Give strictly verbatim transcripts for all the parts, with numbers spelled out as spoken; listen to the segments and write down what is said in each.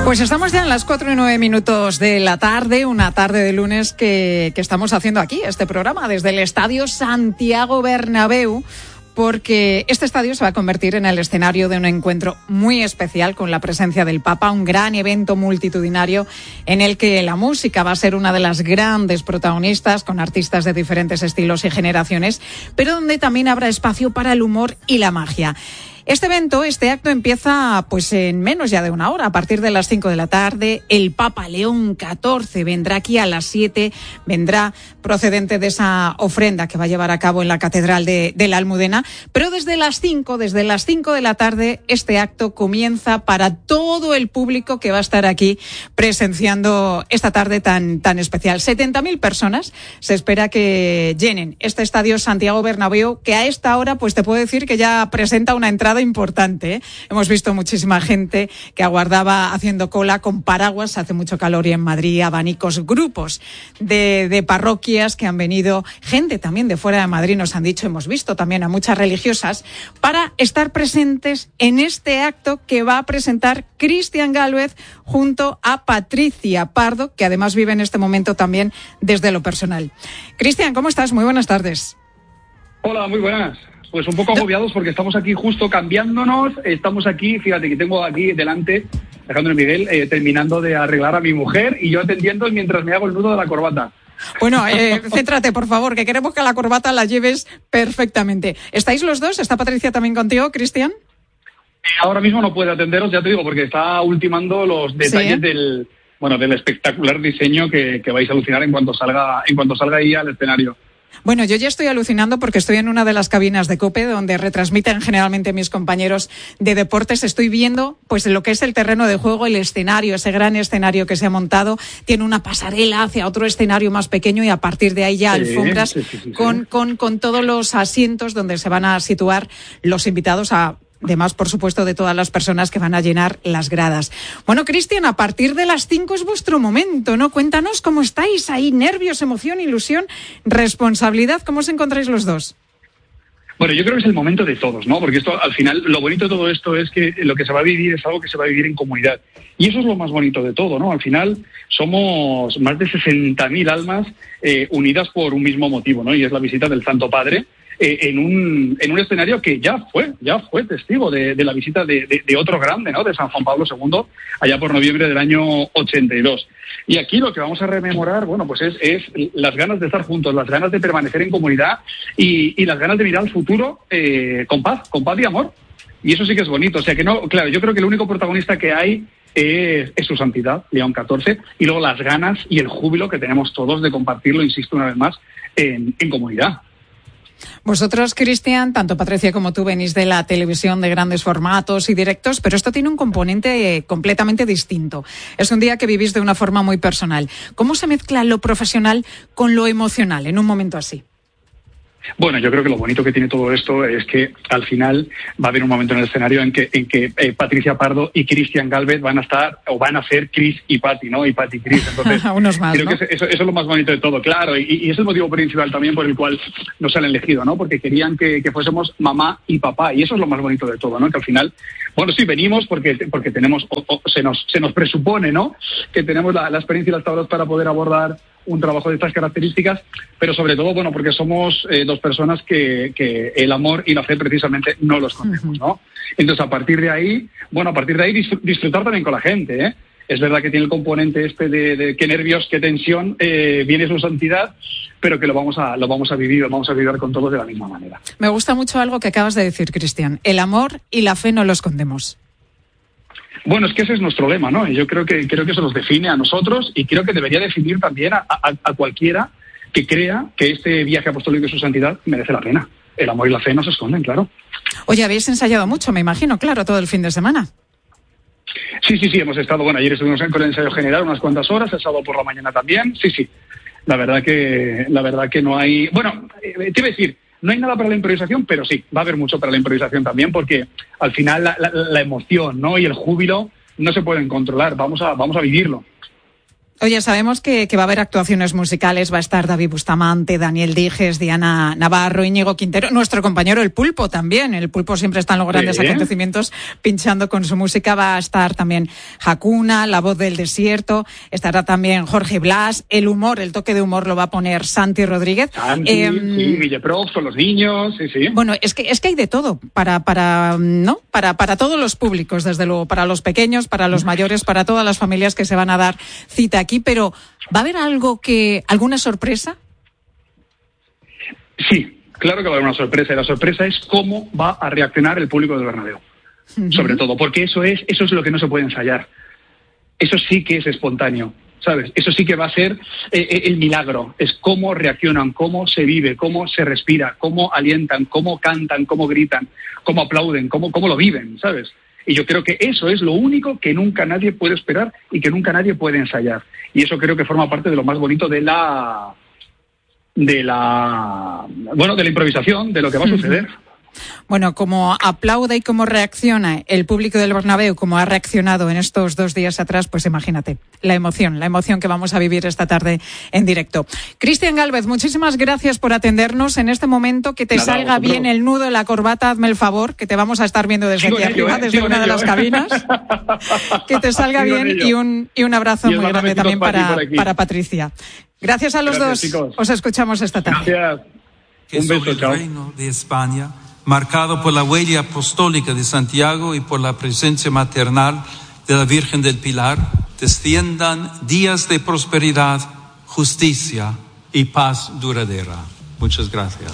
Pues estamos ya en las cuatro y nueve minutos de la tarde, una tarde de lunes que, que estamos haciendo aquí este programa desde el Estadio Santiago Bernabéu, porque este estadio se va a convertir en el escenario de un encuentro muy especial con la presencia del Papa, un gran evento multitudinario en el que la música va a ser una de las grandes protagonistas, con artistas de diferentes estilos y generaciones, pero donde también habrá espacio para el humor y la magia. Este evento, este acto empieza pues en menos ya de una hora, a partir de las cinco de la tarde. El Papa León catorce vendrá aquí a las siete, vendrá procedente de esa ofrenda que va a llevar a cabo en la Catedral de, de la Almudena, pero desde las cinco, desde las cinco de la tarde, este acto comienza para todo el público que va a estar aquí presenciando esta tarde tan, tan especial. setenta mil personas se espera que llenen este Estadio Santiago Bernabéu, que a esta hora pues te puedo decir que ya presenta una entrada importante, ¿eh? Hemos visto muchísima gente que aguardaba haciendo cola con paraguas, hace mucho calor y en Madrid abanicos, grupos de, de parroquias que han venido, gente también de fuera de Madrid, nos han dicho, hemos visto también a muchas religiosas, para estar presentes en este acto que va a presentar Cristian Gálvez junto a Patricia Pardo, que además vive en este momento también desde lo personal. Cristian, ¿cómo estás? Muy buenas tardes. Hola, muy buenas. Pues un poco agobiados porque estamos aquí justo cambiándonos, estamos aquí, fíjate que tengo aquí delante, Alejandro y Miguel, eh, terminando de arreglar a mi mujer y yo atendiendo mientras me hago el nudo de la corbata. Bueno, eh, céntrate, por favor, que queremos que la corbata la lleves perfectamente. ¿Estáis los dos? ¿Está Patricia también contigo, Cristian? Ahora mismo no puede atenderos, ya te digo, porque está ultimando los detalles ¿Sí? del bueno del espectacular diseño que, que vais a alucinar en cuanto salga en cuanto salga ahí al escenario. Bueno, yo ya estoy alucinando porque estoy en una de las cabinas de COPE donde retransmiten generalmente mis compañeros de deportes. Estoy viendo pues lo que es el terreno de juego, el escenario, ese gran escenario que se ha montado. Tiene una pasarela hacia otro escenario más pequeño y a partir de ahí ya sí, alfombras sí, sí, sí, con, sí. con, con todos los asientos donde se van a situar los invitados a... Además, por supuesto, de todas las personas que van a llenar las gradas. Bueno, Cristian, a partir de las cinco es vuestro momento, ¿no? Cuéntanos cómo estáis ahí, nervios, emoción, ilusión, responsabilidad, ¿cómo os encontráis los dos? Bueno, yo creo que es el momento de todos, ¿no? Porque esto, al final, lo bonito de todo esto es que lo que se va a vivir es algo que se va a vivir en comunidad. Y eso es lo más bonito de todo, ¿no? Al final, somos más de sesenta mil almas eh, unidas por un mismo motivo, ¿no? Y es la visita del Santo Padre. Eh, en un en un escenario que ya fue ya fue testigo de, de la visita de, de, de otro grande, ¿no? De San Juan Pablo segundo, allá por noviembre del año ochenta y dos. Y aquí lo que vamos a rememorar, bueno, pues es, es las ganas de estar juntos, las ganas de permanecer en comunidad y, y las ganas de mirar al futuro eh, con paz, con paz y amor. Y eso sí que es bonito. O sea que no, claro, yo creo que el único protagonista que hay es, es su santidad, León catorce, y luego las ganas y el júbilo que tenemos todos de compartirlo, insisto una vez más, en, en comunidad. Vosotros, Cristian, tanto Patricia como tú venís de la televisión de grandes formatos y directos, pero esto tiene un componente completamente distinto. Es un día que vivís de una forma muy personal. ¿Cómo se mezcla lo profesional con lo emocional en un momento así? Bueno, yo creo que lo bonito que tiene todo esto es que al final va a haber un momento en el escenario en que en que eh, Patricia Pardo y Cristian Gálvez van a estar o van a ser Chris y Pati, ¿no? Y Pati y Chris. Entonces, unos más, creo ¿no? que eso, eso es lo más bonito de todo, claro. Y, y es el motivo principal también por el cual nos han elegido, ¿no? Porque querían que, que fuésemos mamá y papá. Y eso es lo más bonito de todo, ¿no? Que al final, bueno, sí, venimos porque porque tenemos, o, o, se nos se nos presupone, ¿no? Que tenemos la, la experiencia y las tablas para poder abordar un trabajo de estas características, pero sobre todo, bueno, porque somos eh, dos personas que, que el amor y la fe precisamente no los escondemos, ¿no? Entonces, a partir de ahí, bueno, a partir de ahí disfrutar también con la gente, ¿eh? Es verdad que tiene el componente este de, de qué nervios, qué tensión, eh, viene su santidad, pero que lo vamos a lo vamos a vivir, lo vamos a vivir con todos de la misma manera. Me gusta mucho algo que acabas de decir, Cristian. El amor y la fe no los escondemos. Bueno, es que ese es nuestro lema, ¿no? Y yo creo que creo que eso nos define a nosotros y creo que debería definir también a, a, a cualquiera que crea que este viaje apostólico de su santidad merece la pena. El amor y la fe no se esconden, claro. Oye, habéis ensayado mucho, me imagino, claro, todo el fin de semana. Sí, sí, sí, hemos estado, bueno, ayer estuvimos con el ensayo general unas cuantas horas, el sábado por la mañana también, sí, sí. La verdad que, la verdad que no hay... Bueno, eh, te iba a decir... No hay nada para la improvisación, pero sí, va a haber mucho para la improvisación también, porque al final la, la, la emoción, ¿no? Y el júbilo no se pueden controlar, vamos a, vamos a vivirlo. Oye, sabemos que, que va a haber actuaciones musicales, va a estar David Bustamante, Daniel Dijes, Diana Navarro, Íñigo Quintero, nuestro compañero El Pulpo también. El Pulpo siempre está en los grandes sí. acontecimientos pinchando con su música. Va a estar también Hakuna, La Voz del Desierto, estará también Jorge Blas. El humor, el toque de humor lo va a poner Santi Rodríguez. Santi, eh, sí, Villeprof con los niños, sí, sí. Bueno, es que es que hay de todo para para no para para todos los públicos, desde luego, para los pequeños, para los mayores, para todas las familias que se van a dar cita aquí. Aquí, pero ¿va a haber algo que, alguna sorpresa? Sí, claro que va a haber una sorpresa, y la sorpresa es cómo va a reaccionar el público del Bernabéu, uh-huh. sobre todo, porque eso es, eso es lo que no se puede ensayar. Eso sí que es espontáneo, ¿sabes? Eso sí que va a ser eh, el milagro, es cómo reaccionan, cómo se vive, cómo se respira, cómo alientan, cómo cantan, cómo gritan, cómo aplauden, cómo, cómo lo viven, ¿sabes? Y yo creo que eso es lo único que nunca nadie puede esperar y que nunca nadie puede ensayar. Y eso creo que forma parte de lo más bonito de la, de la, bueno, de la improvisación, de lo que va a suceder. Bueno, como aplaude y cómo reacciona el público del Bernabéu, como ha reaccionado en estos dos días atrás, pues imagínate, la emoción, la emoción que vamos a vivir esta tarde en directo. Cristian Gálvez, muchísimas gracias por atendernos en este momento. Que te Nada, salga vosotros. bien el nudo de la corbata, hazme el favor, que te vamos a estar viendo desde Sigo aquí ello, arriba, eh, desde una de ello, las eh. cabinas. Que te salga Sigo bien y un, y un abrazo y muy grande también para, para Patricia. Gracias a los gracias, dos. Chicos. Os escuchamos esta tarde. Gracias. Un beso, chao. El reino de España, marcado por la huella apostólica de Santiago y por la presencia maternal de la Virgen del Pilar, desciendan días de prosperidad, justicia y paz duradera. Muchas gracias.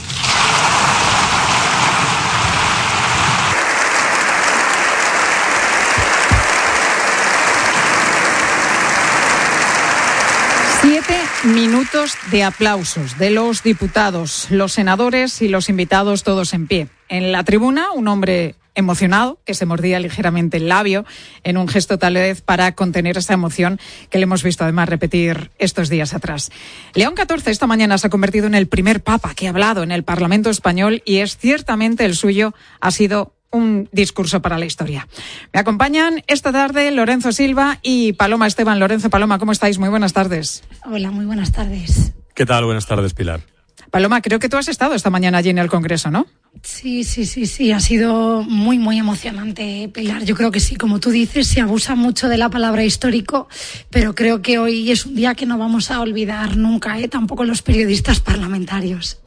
Siete minutos de aplausos de los diputados, los senadores y los invitados, todos en pie. En la tribuna, un hombre emocionado que se mordía ligeramente el labio en un gesto tal vez para contener esa emoción que le hemos visto además repetir estos días atrás. León catorce esta mañana se ha convertido en el primer papa que ha hablado en el Parlamento español y es ciertamente el suyo ha sido un discurso para la historia. Me acompañan esta tarde Lorenzo Silva y Paloma Esteban. Lorenzo, Paloma, ¿cómo estáis? Muy buenas tardes. Hola, muy buenas tardes. ¿Qué tal? Buenas tardes, Pilar. Paloma, creo que tú has estado esta mañana allí en el Congreso, ¿no? Sí, sí, sí, sí, ha sido muy, muy emocionante, Pilar. Yo creo que sí, como tú dices, se abusa mucho de la palabra histórico, pero creo que hoy es un día que no vamos a olvidar nunca, ¿eh? Tampoco los periodistas parlamentarios.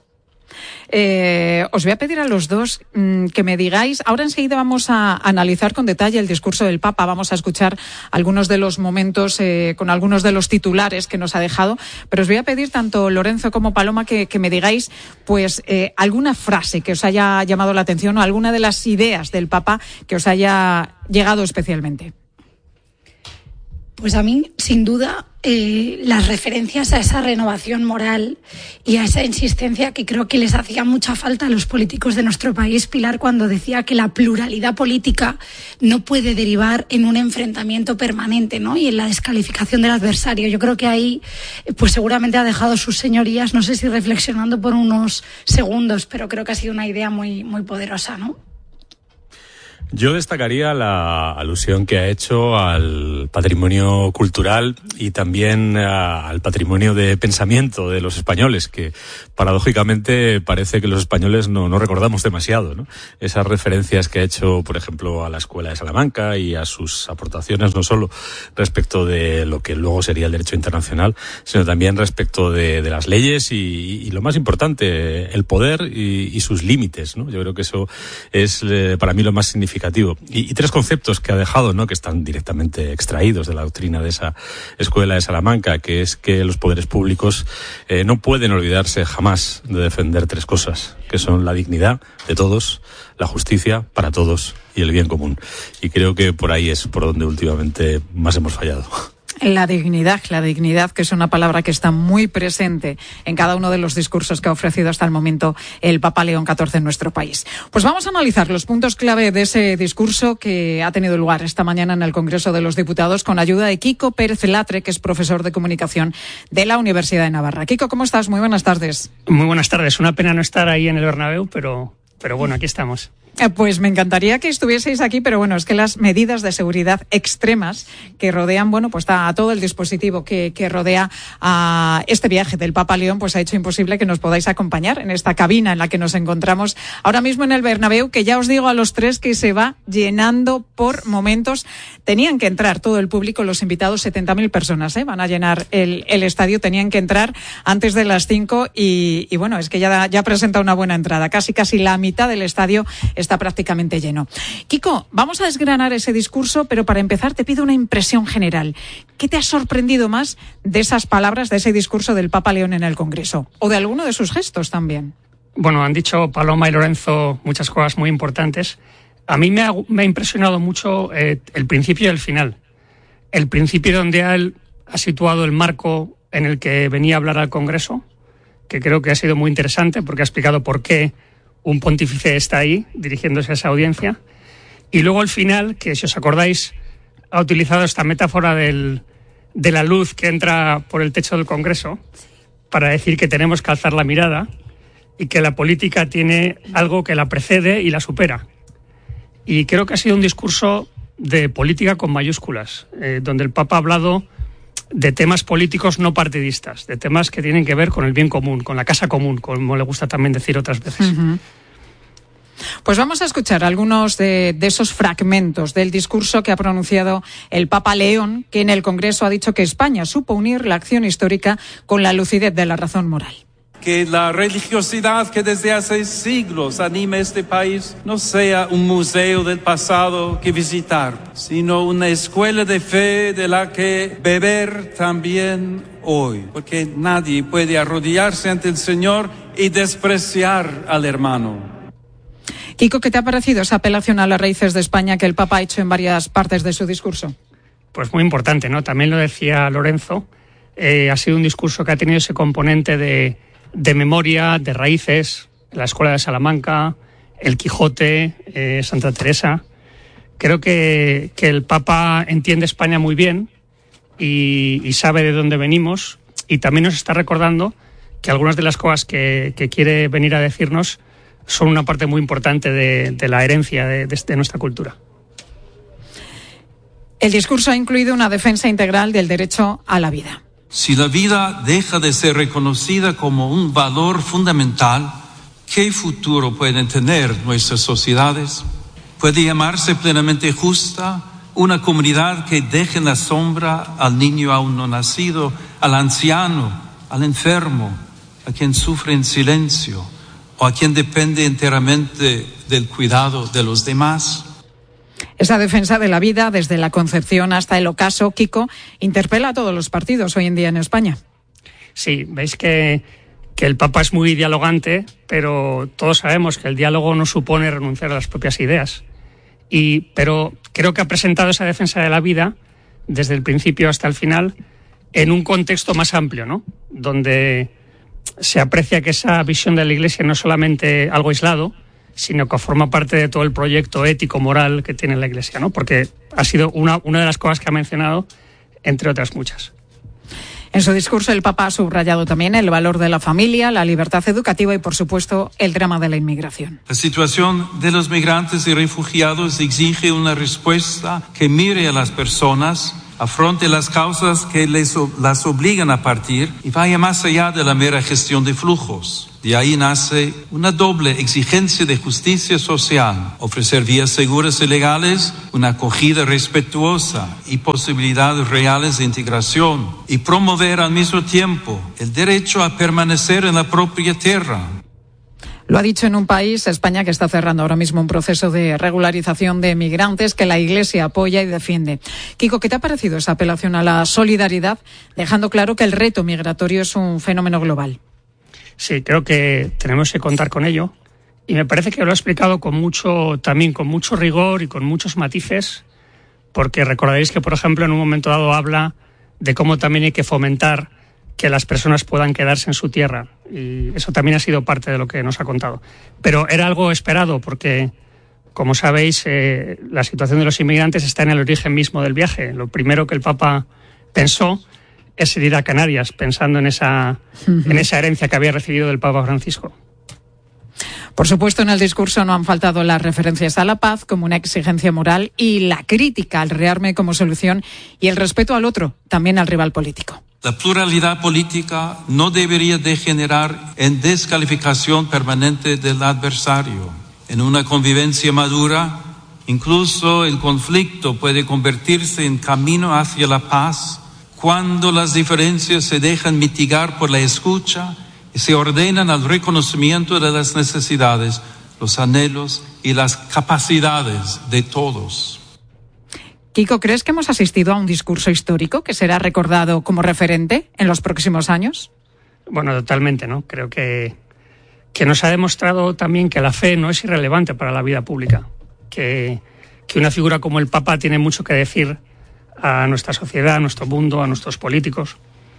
Eh, os voy a pedir a los dos mmm, que me digáis, ahora enseguida vamos a analizar con detalle el discurso del Papa, vamos a escuchar algunos de los momentos eh, con algunos de los titulares que nos ha dejado, pero os voy a pedir tanto Lorenzo como Paloma que, que me digáis pues eh, alguna frase que os haya llamado la atención o alguna de las ideas del Papa que os haya llegado especialmente. Pues a mí, sin duda, eh, las referencias a esa renovación moral y a esa insistencia que creo que les hacía mucha falta a los políticos de nuestro país, Pilar, cuando decía que la pluralidad política no puede derivar en un enfrentamiento permanente, ¿no? Y en la descalificación del adversario. Yo creo que ahí, pues seguramente ha dejado sus señorías, no sé si reflexionando por unos segundos, pero creo que ha sido una idea muy, muy poderosa, ¿no? Yo destacaría la alusión que ha hecho al patrimonio cultural y también a, al patrimonio de pensamiento de los españoles, que paradójicamente parece que los españoles no, no recordamos demasiado, ¿no? Esas referencias que ha hecho, por ejemplo, a la Escuela de Salamanca y a sus aportaciones, no solo respecto de lo que luego sería el derecho internacional, sino también respecto de, de las leyes y, y lo más importante, el poder y, y sus límites, ¿no? Yo creo que eso es eh, para mí lo más significativo. Y, y tres conceptos que ha dejado, ¿no? Que están directamente extraídos de la doctrina de esa Escuela de Salamanca, que es que los poderes públicos eh, no pueden olvidarse jamás de defender tres cosas, que son la dignidad de todos, la justicia para todos y el bien común. Y creo que por ahí es por donde últimamente más hemos fallado. La dignidad, la dignidad, que es una palabra que está muy presente en cada uno de los discursos que ha ofrecido hasta el momento el Papa León catorce en nuestro país. Pues vamos a analizar los puntos clave de ese discurso que ha tenido lugar esta mañana en el Congreso de los Diputados con ayuda de Kiko Pérez Latre, que es profesor de comunicación de la Universidad de Navarra. Kiko, ¿cómo estás? Muy buenas tardes. Muy buenas tardes. Una pena no estar ahí en el Bernabéu, pero, pero bueno, aquí estamos. Pues me encantaría que estuvieseis aquí, pero bueno, es que las medidas de seguridad extremas que rodean, bueno, pues a todo el dispositivo que, que rodea a este viaje del Papa León, pues ha hecho imposible que nos podáis acompañar en esta cabina en la que nos encontramos ahora mismo en el Bernabéu, que ya os digo a los tres que se va llenando por momentos. Tenían que entrar todo el público, los invitados, setenta mil personas, ¿eh? Van a llenar el, el estadio, tenían que entrar antes de las cinco y, y bueno, es que ya, ya presenta una buena entrada, casi casi la mitad del estadio está prácticamente lleno. Kiko, vamos a desgranar ese discurso, pero para empezar te pido una impresión general. ¿Qué te ha sorprendido más de esas palabras, de ese discurso del Papa León en el Congreso? O de alguno de sus gestos también. Bueno, han dicho Paloma y Lorenzo muchas cosas muy importantes. A mí me ha, me ha impresionado mucho eh, el principio y el final. El principio donde él ha situado el marco en el que venía a hablar al Congreso, que creo que ha sido muy interesante porque ha explicado por qué un pontífice está ahí, dirigiéndose a esa audiencia. Y luego al final, que si os acordáis, ha utilizado esta metáfora del, de la luz que entra por el techo del Congreso para decir que tenemos que alzar la mirada y que la política tiene algo que la precede y la supera. Y creo que ha sido un discurso de política con mayúsculas, eh, donde el Papa ha hablado de temas políticos no partidistas, de temas que tienen que ver con el bien común, con la casa común, como le gusta también decir otras veces. Uh-huh. Pues vamos a escuchar algunos de, de esos fragmentos del discurso que ha pronunciado el Papa León, que en el Congreso ha dicho que España supo unir la acción histórica con la lucidez de la razón moral. Que la religiosidad que desde hace siglos anima este país no sea un museo del pasado que visitar, sino una escuela de fe de la que beber también hoy, porque nadie puede arrodillarse ante el Señor y despreciar al hermano. Kiko, ¿qué te ha parecido esa apelación a las raíces de España que el Papa ha hecho en varias partes de su discurso? Pues muy importante, ¿no? También lo decía Lorenzo, eh, ha sido un discurso que ha tenido ese componente de de memoria, de raíces, la Escuela de Salamanca, el Quijote, eh, Santa Teresa. Creo que, que el Papa entiende España muy bien y, y sabe de dónde venimos, y también nos está recordando que algunas de las cosas que, que quiere venir a decirnos son una parte muy importante de, de la herencia de, de, de nuestra cultura. El discurso ha incluido una defensa integral del derecho a la vida. Si la vida deja de ser reconocida como un valor fundamental, ¿qué futuro pueden tener nuestras sociedades? ¿Puede llamarse plenamente justa una comunidad que deje en la sombra al niño aún no nacido, al anciano, al enfermo, a quien sufre en silencio o a quien depende enteramente del cuidado de los demás? Esa defensa de la vida, desde la concepción hasta el ocaso, Kiko, interpela a todos los partidos hoy en día en España. Sí, veis que, que el Papa es muy dialogante, pero todos sabemos que el diálogo no supone renunciar a las propias ideas. Y, pero creo que ha presentado esa defensa de la vida, desde el principio hasta el final, en un contexto más amplio, ¿no? Donde se aprecia que esa visión de la Iglesia no es solamente algo aislado, sino que forma parte de todo el proyecto ético-moral que tiene la Iglesia, ¿no? Porque ha sido una, una de las cosas que ha mencionado, entre otras muchas. En su discurso, el Papa ha subrayado también el valor de la familia, la libertad educativa y, por supuesto, el drama de la inmigración. La situación de los migrantes y refugiados exige una respuesta que mire a las personas, afronte las causas que les, las obligan a partir y vaya más allá de la mera gestión de flujos. De ahí nace una doble exigencia de justicia social: ofrecer vías seguras y legales, una acogida respetuosa y posibilidades reales de integración, y promover al mismo tiempo el derecho a permanecer en la propia tierra. Lo ha dicho en un país, España, que está cerrando ahora mismo un proceso de regularización de migrantes que la Iglesia apoya y defiende. Kiko, ¿qué te ha parecido esa apelación a la solidaridad, dejando claro que el reto migratorio es un fenómeno global? Sí, creo que tenemos que contar con ello, y me parece que lo ha explicado con mucho, también con mucho rigor y con muchos matices, porque recordaréis que, por ejemplo, en un momento dado habla de cómo también hay que fomentar que las personas puedan quedarse en su tierra, y eso también ha sido parte de lo que nos ha contado. Pero era algo esperado, porque, como sabéis, eh, la situación de los inmigrantes está en el origen mismo del viaje. Lo primero que el Papa pensó es ir a Canarias, pensando en esa, uh-huh. en esa herencia que había recibido del Papa Francisco. Por supuesto, en el discurso no han faltado las referencias a la paz como una exigencia moral y la crítica al rearme como solución y el respeto al otro, también al rival político. La pluralidad política no debería degenerar en descalificación permanente del adversario. En una convivencia madura, incluso el conflicto puede convertirse en camino hacia la paz cuando las diferencias se dejan mitigar por la escucha y se ordenan al reconocimiento de las necesidades, los anhelos y las capacidades de todos. Kiko, ¿crees que hemos asistido a un discurso histórico que será recordado como referente en los próximos años? Bueno, totalmente, ¿no? Creo que, que nos ha demostrado también que la fe no es irrelevante para la vida pública, que, que una figura como el Papa tiene mucho que decir a nuestra sociedad, a nuestro mundo, a nuestros políticos.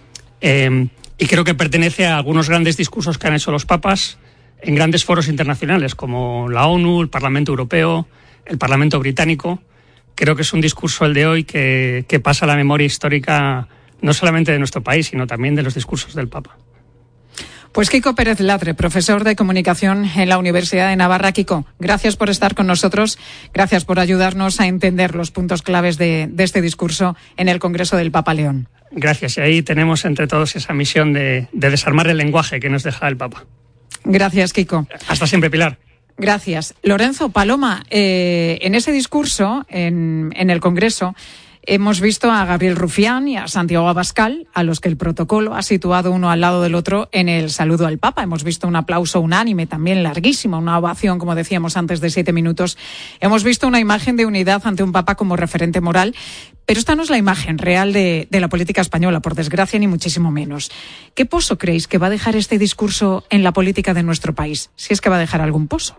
Eh, y creo que pertenece a algunos grandes discursos que han hecho los papas en grandes foros internacionales, como la ONU, el Parlamento Europeo, el Parlamento Británico. Creo que es un discurso el de hoy que, que pasa a la memoria histórica no solamente de nuestro país, sino también de los discursos del Papa. Pues Kiko Pérez Latre, profesor de Comunicación en la Universidad de Navarra. Kiko, gracias por estar con nosotros, gracias por ayudarnos a entender los puntos claves de, de este discurso en el Congreso del Papa León. Gracias, y ahí tenemos entre todos esa misión de, de desarmar el lenguaje que nos deja el Papa. Gracias, Kiko. Hasta siempre, Pilar. Gracias. Lorenzo, Paloma, eh, en ese discurso, en, en el Congreso, hemos visto a Gabriel Rufián y a Santiago Abascal, a los que el protocolo ha situado uno al lado del otro en el saludo al Papa. Hemos visto un aplauso unánime, también larguísimo, una ovación, como decíamos antes, de siete minutos. Hemos visto una imagen de unidad ante un Papa como referente moral, pero esta no es la imagen real de, de la política española, por desgracia, ni muchísimo menos. ¿Qué pozo creéis que va a dejar este discurso en la política de nuestro país? Si es que va a dejar algún pozo.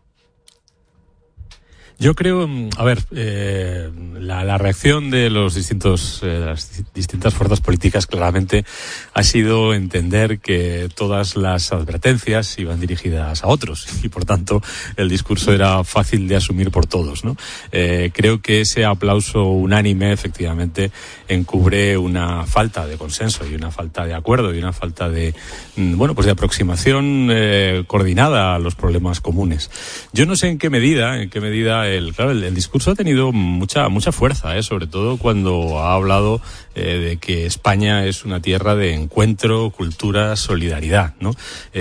Yo creo, a ver, eh, la, la reacción de los distintos, eh, de las distintas fuerzas políticas claramente ha sido entender que todas las advertencias iban dirigidas a otros y por tanto el discurso era fácil de asumir por todos, ¿no? Eh, creo que ese aplauso unánime efectivamente encubre una falta de consenso y una falta de acuerdo y una falta de, bueno, pues de aproximación eh, coordinada a los problemas comunes. Yo no sé en qué medida, en qué medida El, claro, el, el discurso ha tenido mucha mucha fuerza, ¿eh? Sobre todo cuando ha hablado eh, de que España es una tierra de encuentro, cultura, solidaridad, ¿no?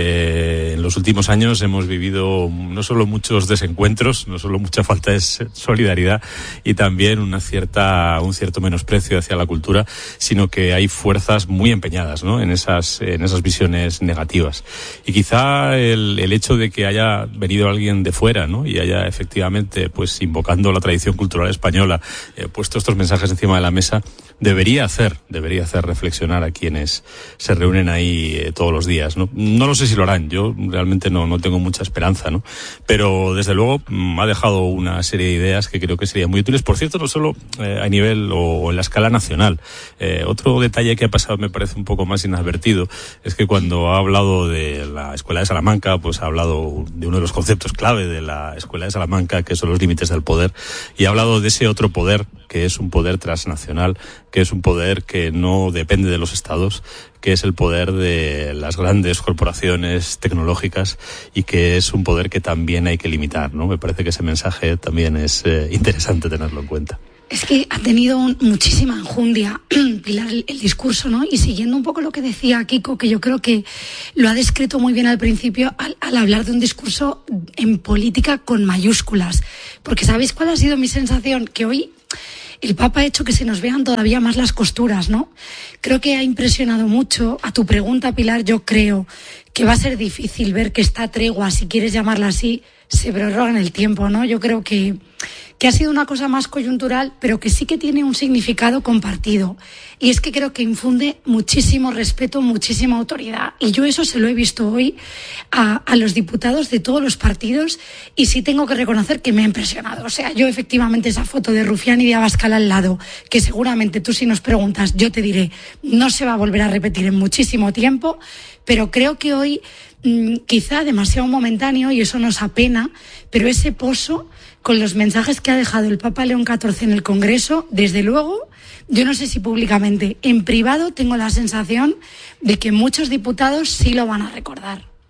Eh, en los últimos años hemos vivido no solo muchos desencuentros, no solo mucha falta de solidaridad y también una cierta un cierto menosprecio hacia la cultura, sino que hay fuerzas muy empeñadas, ¿no? En esas en esas visiones negativas. Y quizá el, el hecho de que haya venido alguien de fuera, ¿no? Y haya efectivamente pues invocando la tradición cultural española, eh, puesto estos mensajes encima de la mesa, debería hacer, debería hacer reflexionar a quienes se reúnen ahí eh, todos los días, ¿no? No lo sé si lo harán, yo realmente no, no tengo mucha esperanza, ¿no? Pero desde luego mmm, ha dejado una serie de ideas que creo que serían muy útiles, por cierto, no solo eh, a nivel o, o en la escala nacional. Eh, otro detalle que ha pasado me parece un poco más inadvertido, es que cuando ha hablado de la Escuela de Salamanca, pues ha hablado de uno de los conceptos clave de la Escuela de Salamanca, que son los límites del poder, y ha hablado de ese otro poder, que es un poder transnacional, que es un poder que no depende de los estados, que es el poder de las grandes corporaciones tecnológicas y que es un poder que también hay que limitar, ¿no? Me parece que ese mensaje también es eh, interesante tenerlo en cuenta. Es que ha tenido muchísima enjundia, Pilar, el, el discurso, ¿no? Y siguiendo un poco lo que decía Kiko, que yo creo que lo ha descrito muy bien al principio al, al hablar de un discurso en política con mayúsculas. Porque ¿sabéis cuál ha sido mi sensación? Que hoy el Papa ha hecho que se nos vean todavía más las costuras, ¿no? Creo que ha impresionado mucho. A tu pregunta, Pilar, yo creo que va a ser difícil ver que esta tregua, si quieres llamarla así, se prorroga en el tiempo, ¿no? Yo creo que... que ha sido una cosa más coyuntural, pero que sí que tiene un significado compartido. Y es que creo que infunde muchísimo respeto, muchísima autoridad. Y yo eso se lo he visto hoy a, a los diputados de todos los partidos y sí tengo que reconocer que me ha impresionado. O sea, yo efectivamente esa foto de Rufián y de Abascal al lado, que seguramente tú si nos preguntas, yo te diré, no se va a volver a repetir en muchísimo tiempo, pero creo que hoy mmm, quizá demasiado momentáneo y eso nos apena, pero ese pozo con los mensajes que ha dejado el Papa León catorce en el Congreso, desde luego, yo no sé si públicamente, en privado tengo la sensación de que muchos diputados sí lo van a recordar.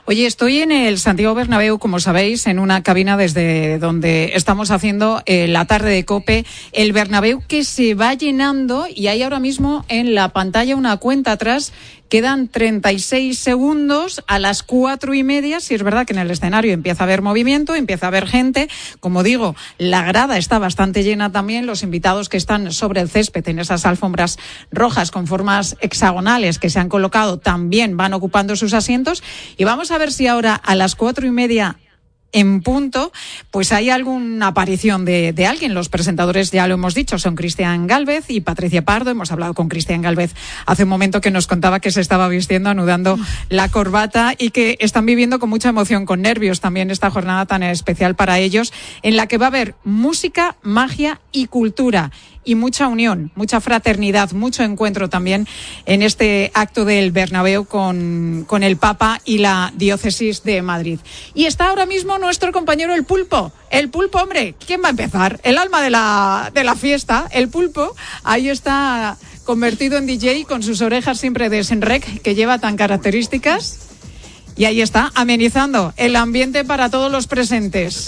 Oye, estoy en el Santiago Bernabéu, como sabéis, en una cabina desde donde estamos haciendo eh, la tarde de COPE. El Bernabéu que se va llenando y hay ahora mismo en la pantalla una cuenta atrás. Quedan treinta y seis segundos a las cuatro y media. Si es verdad que en el escenario empieza a haber movimiento, empieza a haber gente. Como digo, la grada está bastante llena también. Los invitados que están sobre el césped en esas alfombras rojas con formas hexagonales que se han colocado también van ocupando sus asientos. Y vamos a ver si ahora a las cuatro y media en punto, pues hay alguna aparición de, de alguien. Los presentadores, ya lo hemos dicho, son Cristian Gálvez y Patricia Pardo. Hemos hablado con Cristian Gálvez hace un momento que nos contaba que se estaba vistiendo, anudando la corbata y que están viviendo con mucha emoción, con nervios también esta jornada tan especial para ellos, en la que va a haber música, magia y cultura. Y mucha unión, mucha fraternidad, mucho encuentro también en este acto del Bernabéu con, con el Papa y la Diócesis de Madrid. Y está ahora mismo nuestro compañero el Pulpo. El Pulpo, hombre, ¿quién va a empezar? El alma de la, de la fiesta, el Pulpo. Ahí está convertido en D J con sus orejas siempre de Senrec que lleva tan características. Y ahí está, amenizando el ambiente para todos los presentes.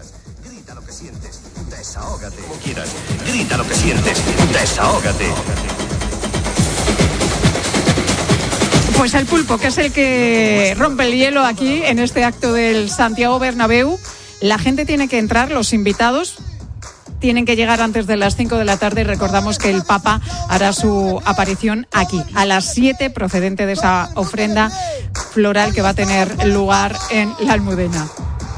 Desahógate. Como quieras. Grita lo que sientes. Desahógate. Pues el Pulpo, que es el que rompe el hielo aquí en este acto del Santiago Bernabéu. La gente tiene que entrar, los invitados tienen que llegar antes de las cinco de la tarde. Recordamos que el Papa hará su aparición aquí a las siete, procedente de esa ofrenda floral que va a tener lugar en la Almudena.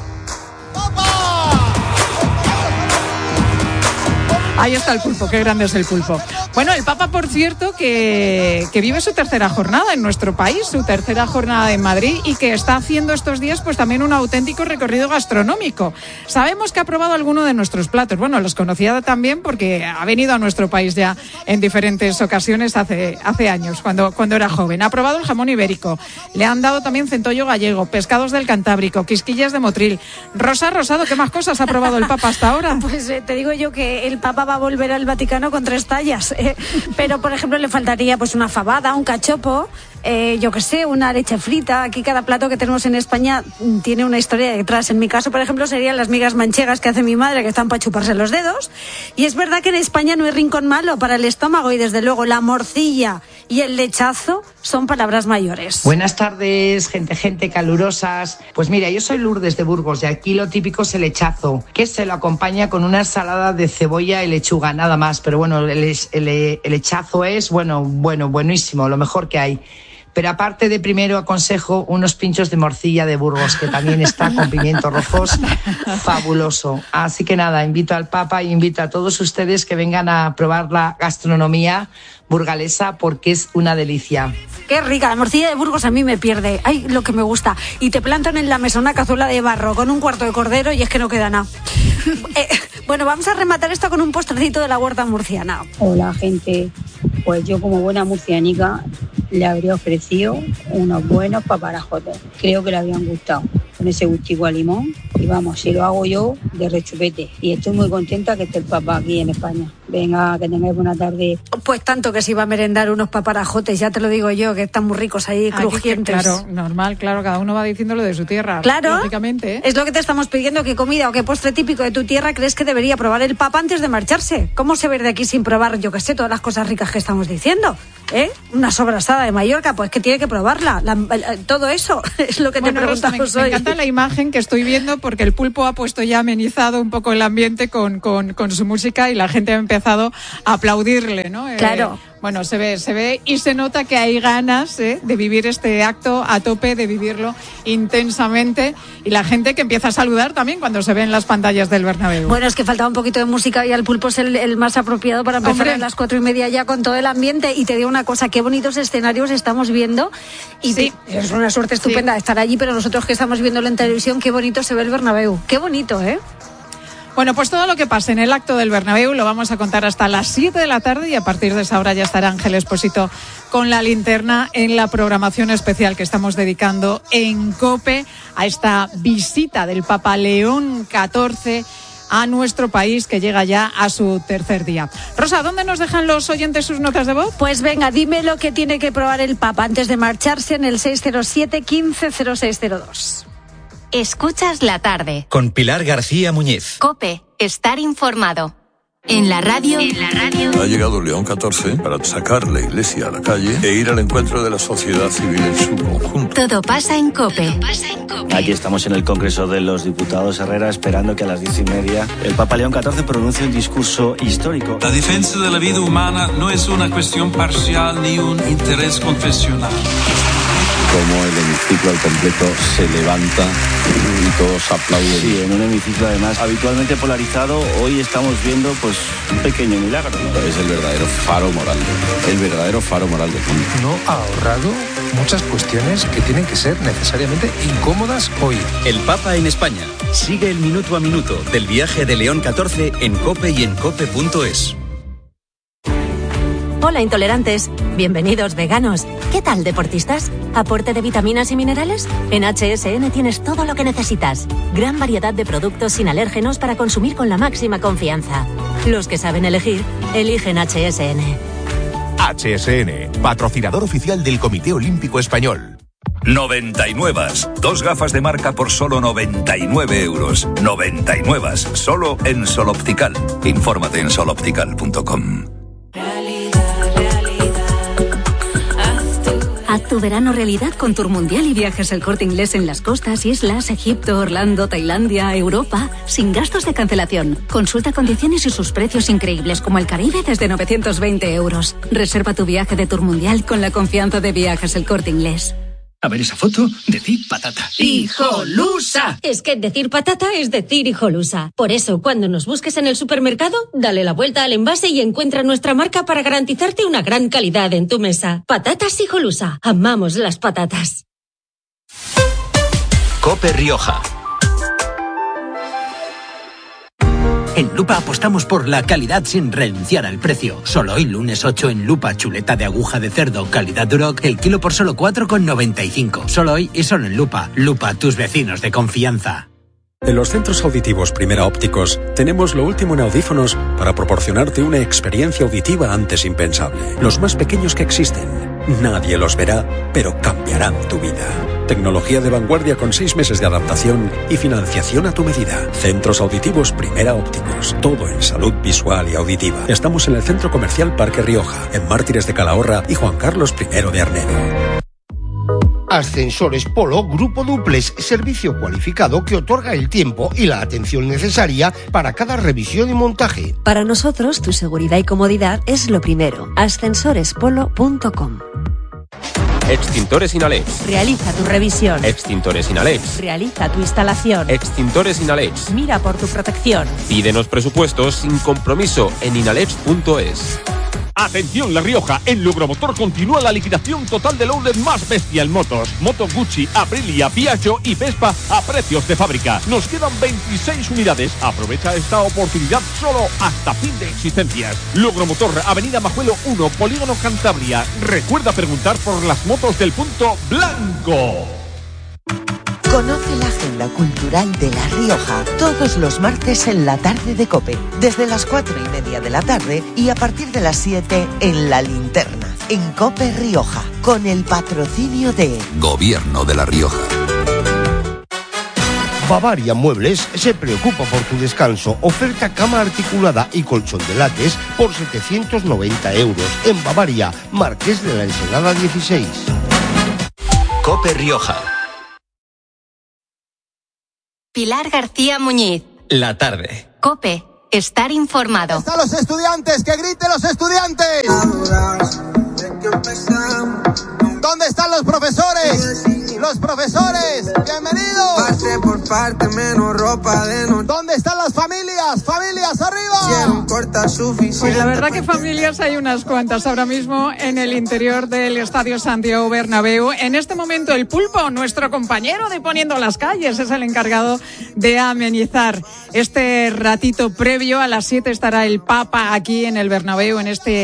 Ahí está el Pulpo, qué grande es el Pulpo. Bueno, el Papa, por cierto, que, que vive su tercera jornada en nuestro país, su tercera jornada en Madrid y que está haciendo estos días pues también un auténtico recorrido gastronómico. Sabemos que ha probado alguno de nuestros platos. Bueno, los conocía también porque ha venido a nuestro país ya en diferentes ocasiones hace, hace años, cuando, cuando era joven. Ha probado el jamón ibérico, le han dado también centollo gallego, pescados del Cantábrico, quisquillas de Motril. Rosa Rosado, ¿qué más cosas ha probado el Papa hasta ahora? Pues eh, te digo yo que el Papa va a volver al Vaticano con tres tallas, eh, pero por ejemplo le faltaría pues una fabada, un cachopo, eh, yo qué sé, una leche frita. Aquí cada plato que tenemos en España tiene una historia detrás. En mi caso, por ejemplo, serían las migas manchegas que hace mi madre, que están para chuparse los dedos. Y es verdad que en España no hay rincón malo para el estómago y desde luego la morcilla y el lechazo son palabras mayores. Buenas tardes, gente, gente calurosas. Pues mira, yo soy Lourdes de Burgos y aquí lo típico es el lechazo, que se lo acompaña con una ensalada de cebolla y lechuga, nada más. Pero bueno, el, el, el lechazo es, bueno, bueno, buenísimo, lo mejor que hay. Pero aparte de primero aconsejo unos pinchos de morcilla de Burgos, que también está con pimientos rojos, fabuloso. Así que nada, invito al Papa y invito a todos ustedes que vengan a probar la gastronomía burgalesa porque es una delicia. Qué rica, la morcilla de Burgos a mí me pierde. Ay, lo que me gusta. Y te plantan en la mesa una cazuela de barro con un cuarto de cordero y es que no queda nada. eh, bueno, vamos a rematar esto con un postrecito de la huerta murciana. Hola, gente. Pues yo como buena murcianica le habría ofrecido unos buenos paparajotes. Creo que le habrían gustado, con ese gustico a limón. Y vamos, si lo hago yo, de rechupete. Y estoy muy contenta que esté el Papa aquí en España. Venga, que tengáis buena tarde. Pues tanto que se iba a merendar unos paparajotes, ya te lo digo yo, que están muy ricos ahí, crujientes. Aquí, claro, normal, claro, cada uno va diciéndolo de su tierra. Claro, lógicamente, ¿eh? Es lo que te estamos pidiendo, qué comida o qué postre típico de tu tierra crees que debería probar el Papa antes de marcharse. ¿Cómo se ve de aquí sin probar, yo qué sé, todas las cosas ricas que estamos diciendo? ¿Eh? Una sobrasada de Mallorca, pues que tiene que probarla. La, la, todo eso es lo que bueno, te preguntamos Rosa, me, hoy. Me encanta la imagen que estoy viendo porque el Pulpo ha puesto ya amenizado un poco el ambiente con, con, con su música y la gente ha empezado a aplaudirle, ¿no? Claro. Eh, Bueno, se ve, se ve y se nota que hay ganas ¿eh? de vivir este acto a tope, de vivirlo intensamente y la gente que empieza a saludar también cuando se ve en las pantallas del Bernabéu. Bueno, es que faltaba un poquito de música y el Pulpo es el, el más apropiado para empezar Hombre. a las cuatro y media ya con todo el ambiente. Y te digo una cosa, qué bonitos escenarios estamos viendo y sí. te, es una suerte estupenda sí. estar allí, pero nosotros que estamos viéndolo en televisión, qué bonito se ve el Bernabéu, qué bonito, ¿eh? Bueno, pues todo lo que pase en el acto del Bernabéu lo vamos a contar hasta las siete de la tarde y a partir de esa hora ya estará Ángel Expósito con la linterna en la programación especial que estamos dedicando en COPE a esta visita del Papa León catorce a nuestro país, que llega ya a su tercer día. Rosa, ¿dónde nos dejan los oyentes sus notas de voz? Pues venga, dime lo que tiene que probar el Papa antes de marcharse en el seis cero siete, quince, cero seis cero dos. Escuchas la tarde. Con Pilar García Muñiz. COPE, estar informado. En la radio, en la radio. Ha llegado León catorce para sacar la Iglesia a la calle e ir al encuentro de la sociedad civil en su conjunto. Todo pasa en COPE. Pasa en COPE. Aquí estamos en el Congreso de los Diputados, Herrera, esperando que a las diez y media el Papa León catorce pronuncie un discurso histórico. La defensa de la vida humana no es una cuestión parcial ni un interés confesional. Como el hemiciclo al completo se levanta y todos aplauden. Sí, en un hemiciclo además habitualmente polarizado, hoy estamos viendo pues un pequeño milagro. Es el verdadero faro moral, el verdadero faro moral del mundo. No ha ahorrado muchas cuestiones que tienen que ser necesariamente incómodas hoy. El Papa en España. Sigue el minuto a minuto del viaje de León catorce en COPE y en cope punto es. Hola intolerantes, bienvenidos veganos. ¿Qué tal deportistas? ¿Aporte de vitaminas y minerales? En H S N tienes todo lo que necesitas. Gran variedad de productos sin alérgenos para consumir con la máxima confianza. Los que saben elegir, eligen H S N. H S N, patrocinador oficial del Comité Olímpico Español. noventa y nueve. Dos gafas de marca por solo noventa y nueve euros. noventa y nueve. Solo en Sol Optical. Infórmate en sol optical punto com. Haz tu verano realidad con Tour Mundial y Viajes El Corte Inglés en las costas, islas, Egipto, Orlando, Tailandia, Europa, sin gastos de cancelación. Consulta condiciones y sus precios increíbles, como el Caribe desde novecientos veinte euros. Reserva tu viaje de Tour Mundial con la confianza de Viajes El Corte Inglés. A ver esa foto, decir patata. ¡Hijolusa! Es que decir patata es decir hijolusa. Por eso, cuando nos busques en el supermercado, dale la vuelta al envase y encuentra nuestra marca para garantizarte una gran calidad en tu mesa. Patatas hijolusa. Amamos las patatas. COPE Rioja. En Lupa apostamos por la calidad sin renunciar al precio. Solo hoy, lunes ocho, en Lupa, chuleta de aguja de cerdo, calidad Duroc, el kilo por solo cuatro con noventa y cinco. Solo hoy y solo en Lupa. Lupa, tus vecinos de confianza. En los centros auditivos Primera Ópticos tenemos lo último en audífonos para proporcionarte una experiencia auditiva antes impensable. Los más pequeños que existen. Nadie los verá, pero cambiarán tu vida. Tecnología de vanguardia con seis meses de adaptación y financiación a tu medida. Centros auditivos Primera Ópticos. Todo en salud visual y auditiva. Estamos en el Centro Comercial Parque Rioja, en Mártires de Calahorra y Juan Carlos primero de Arnedo. Ascensores Polo Grupo Duplex, servicio cualificado que otorga el tiempo y la atención necesaria para cada revisión y montaje. Para nosotros, tu seguridad y comodidad es lo primero. ascensores polo punto com. Extintores Inalex. Realiza tu revisión. Extintores Inalex. Realiza tu instalación. Extintores Inalex. Mira por tu protección. Pídenos presupuestos sin compromiso en inalex punto es. Atención La Rioja, en Logromotor continúa la liquidación total del outlet más bestia en motos. Motos Gucci, Aprilia, Piaggio y Vespa a precios de fábrica. Nos quedan veintiséis unidades. Aprovecha esta oportunidad solo hasta fin de existencias. Logromotor, Avenida Majuelo uno, Polígono Cantabria. Recuerda preguntar por las motos del punto blanco. Conoce la agenda cultural de La Rioja todos los martes en la tarde de COPE, desde las cuatro y media de la tarde y a partir de las siete en La Linterna, en COPE Rioja, con el patrocinio de Gobierno de La Rioja. Bavaria Muebles se preocupa por tu descanso. Oferta cama articulada y colchón de látex por setecientos noventa euros. En Bavaria, Marqués de la Ensenada dieciséis. COPE Rioja. Pilar García Muñiz. La tarde. COPE. Estar informado. ¿Dónde están los estudiantes? ¡Que griten los estudiantes! ¿Dónde están los profesores? Los profesores, bienvenidos. Pase por parte, menos ropa de noche. ¿Dónde están las familias? ¡Familias, arriba! Pues la verdad que familias hay unas cuantas ahora mismo en el interior del Estadio Santiago Bernabéu. En este momento el Pulpo, nuestro compañero de Poniendo las Calles, es el encargado de amenizar este ratito previo. A las siete estará el Papa aquí en el Bernabéu, en este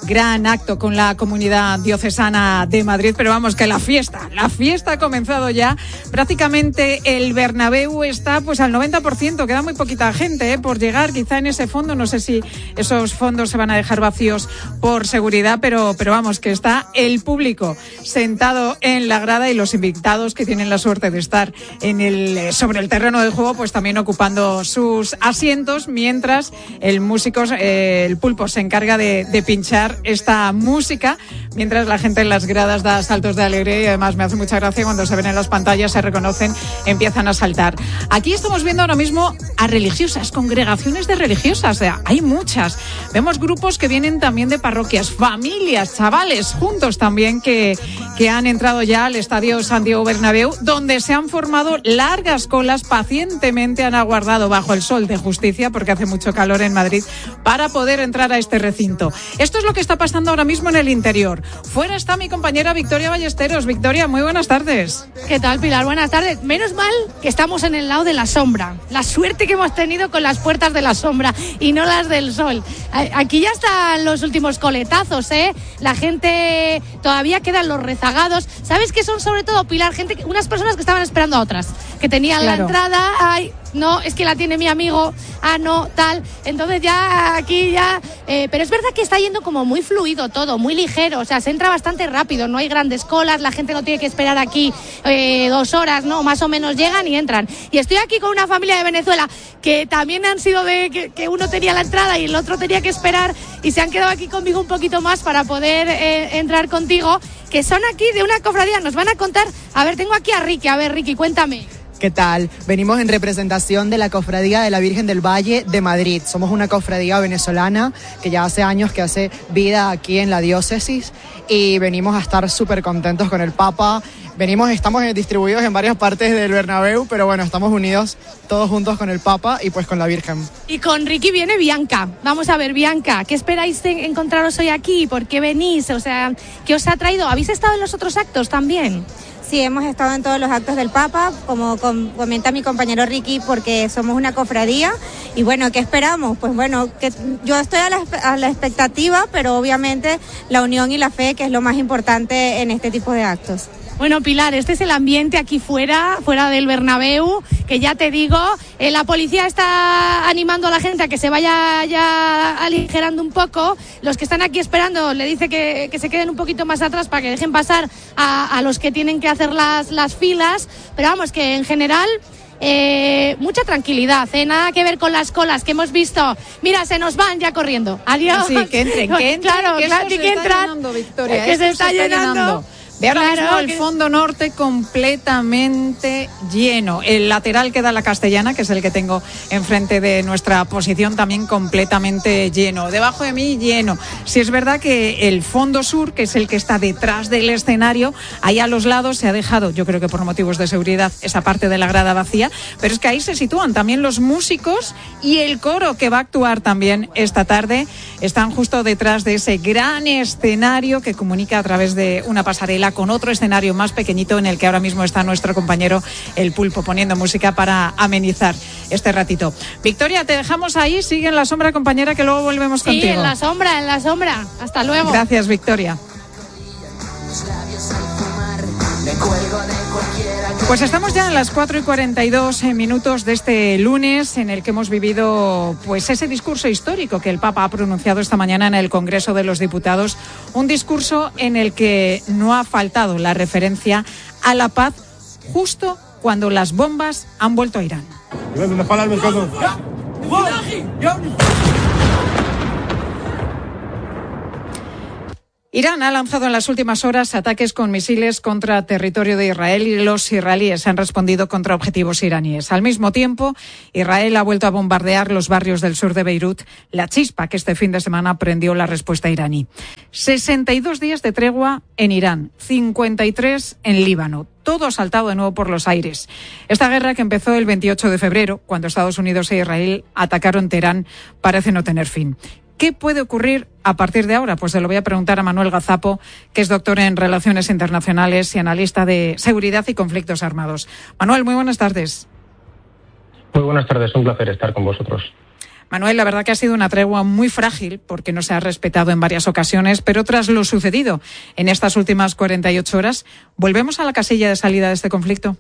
gran acto con la Comunidad Diocesana de Madrid, pero vamos, que la fiesta, la fiesta ha comenzado ya. Prácticamente el Bernabéu está pues al noventa por ciento, queda muy poquita gente ¿eh? por llegar, quizá en ese fondo, no sé si esos fondos se van a dejar vacíos por seguridad, pero, pero vamos, que está el público sentado en la grada y los invitados que tienen la suerte de estar en el, sobre el terreno de juego, pues también ocupando sus asientos, mientras el músico, eh, el Pulpo, se encarga de, de pinchar esta música, mientras la gente en las gradas da saltos de alegría y además me hace mucha gracia cuando se ven en las pantallas, se reconocen, empiezan a saltar. Aquí estamos viendo ahora mismo a religiosas, congregaciones de religiosas, o sea, hay muchas. Vemos grupos que vienen también de parroquias, familias, chavales juntos también que, que han entrado ya al Estadio Santiago Bernabéu, donde se han formado largas colas, pacientemente han aguardado bajo el sol de justicia, porque hace mucho calor en Madrid, para poder entrar a este recinto. Esto es lo que está pasando ahora mismo en el interior. Fuera está mi compañera Victoria Ballesteros. Victoria, muy buenas tardes. ¿Qué tal, Pilar? Buenas tardes. Menos mal que estamos en el lado de la sombra. La suerte que hemos tenido con las puertas de la sombra y no las del sol. Aquí ya están los últimos coletazos, ¿eh? La gente, todavía quedan los rezagados. ¿Sabes qué son sobre todo, Pilar? Gente, unas personas que estaban esperando a otras, que tenían claro. la entrada, ay, no, es que la tiene mi amigo, ah, no, tal. Entonces ya aquí ya... Eh, pero es verdad que está yendo como muy fluido todo, muy ligero, o sea, se entra bastante rápido, no hay grandes colas, la gente no tiene que esperar aquí eh, dos horas, no, más o menos llegan y entran. Y estoy aquí con una familia de Venezuela que también han sido de que, que uno tenía la entrada y el otro tenía que esperar y se han quedado aquí conmigo un poquito más para poder eh, entrar contigo, que son aquí de una cofradía, nos van a contar. A ver, tengo aquí a Ricky, a ver, Ricky, cuéntame. ¿Qué tal? Venimos en representación de la Cofradía de la Virgen del Valle de Madrid. Somos una cofradía venezolana que ya hace años que hace vida aquí en la diócesis y venimos a estar súper contentos con el Papa. Venimos, estamos distribuidos en varias partes del Bernabéu, pero bueno, estamos unidos todos juntos con el Papa y pues con la Virgen. Y con Ricky viene Bianca. Vamos a ver, Bianca, ¿qué esperáis de encontraros hoy aquí? ¿Por qué venís? O sea, ¿qué os ha traído? ¿Habéis estado en los otros actos también? Sí, hemos estado en todos los actos del Papa, como comenta mi compañero Ricky, porque somos una cofradía. Y bueno, ¿qué esperamos? Pues bueno, que yo estoy a la, a la expectativa, pero obviamente la unión y la fe, que es lo más importante en este tipo de actos. Bueno, Pilar, este es el ambiente aquí fuera, fuera del Bernabéu, que ya te digo, eh, la policía está animando a la gente a que se vaya ya aligerando un poco. Los que están aquí esperando le dice que, que se queden un poquito más atrás para que dejen pasar a, a los que tienen que hacer las, las filas. Pero vamos, que en general... Eh, mucha tranquilidad, ¿eh? Nada que ver con las colas que hemos visto. Mira, se nos van ya corriendo. Adiós. Sí, que entren, que entren, claro, que claro, se que está entran, llenando, Victoria. que Esto se está, se está llenando. llenando. Ve ahora Claro, mismo el que... fondo norte completamente lleno. El lateral que da la Castellana, que es el que tengo enfrente de nuestra posición, también completamente lleno. Debajo de mí, lleno. Sí es verdad que el fondo sur, que es el que está detrás del escenario, ahí a los lados se ha dejado, yo creo que por motivos de seguridad, esa parte de la grada vacía, pero es que ahí se sitúan también los músicos y el coro que va a actuar también esta tarde. Están justo detrás de ese gran escenario que comunica a través de una pasarela con otro escenario más pequeñito en el que ahora mismo está nuestro compañero el Pulpo poniendo música para amenizar este ratito. Victoria, te dejamos ahí, sigue en la sombra, compañera, que luego volvemos contigo. Sí, en la sombra, en la sombra. Hasta luego. Gracias, Victoria. Pues estamos ya en las cuatro y cuarenta y dos minutos de este lunes, en el que hemos vivido pues ese discurso histórico que el Papa ha pronunciado esta mañana en el Congreso de los Diputados, un discurso en el que no ha faltado la referencia a la paz justo cuando las bombas han vuelto a Irán. Irán ha lanzado en las últimas horas ataques con misiles contra territorio de Israel y los israelíes han respondido contra objetivos iraníes. Al mismo tiempo, Israel ha vuelto a bombardear los barrios del sur de Beirut, la chispa que este fin de semana prendió la respuesta iraní. sesenta y dos días de tregua en Irán, cincuenta y tres en Líbano. Todo saltado de nuevo por los aires. Esta guerra, que empezó el veintiocho de febrero, cuando Estados Unidos e Israel atacaron Teherán, parece no tener fin. ¿Qué puede ocurrir a partir de ahora? Pues se lo voy a preguntar a Manuel Gazapo, que es doctor en Relaciones Internacionales y analista de seguridad y conflictos armados. Manuel, muy buenas tardes. Muy buenas tardes, un placer estar con vosotros. Manuel, la verdad que ha sido una tregua muy frágil porque no se ha respetado en varias ocasiones, pero tras lo sucedido en estas últimas cuarenta y ocho horas, ¿volvemos a la casilla de salida de este conflicto?